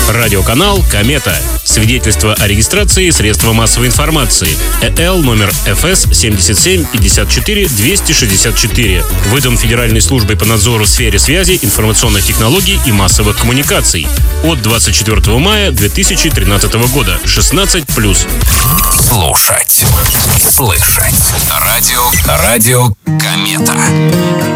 Радиоканал «Комета». Свидетельство о регистрации средства массовой информации. ЭЛ номер ФС 77 54 264. Выдан Федеральной службой по надзору в сфере связи, информационных технологий и массовых коммуникаций. От 24 мая 2013 года. 16+. Слушать. Слышать. Радио «Комета».